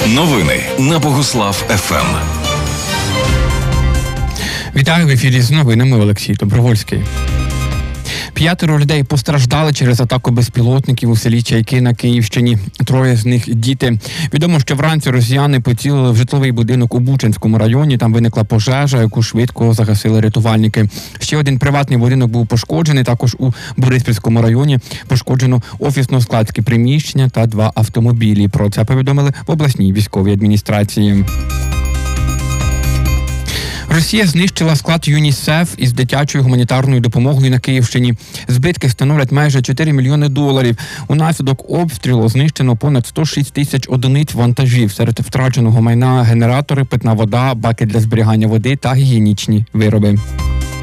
Новини на Богуслав ФМ. Вітаю, в ефірі з новинами Олексій Добровольський. 5 людей постраждали через атаку безпілотників у селі Чайки на Київщині. 3 з них – діти. Відомо, що вранці росіяни поцілили в житловий будинок у Бучанському районі. Там виникла пожежа, яку швидко загасили рятувальники. Ще один приватний будинок був пошкоджений. Також у Бориспільському районі пошкоджено офісно-складські приміщення та 2 автомобілі. Про це повідомили в обласній військовій адміністрації. Росія знищила склад ЮНІСЕФ із дитячою гуманітарною допомогою на Київщині. Збитки становлять майже $4 мільйони. Унаслідок обстрілу знищено понад 106 тисяч одиниць вантажів. Серед втраченого майна генератори, питна вода, баки для зберігання води та гігієнічні вироби.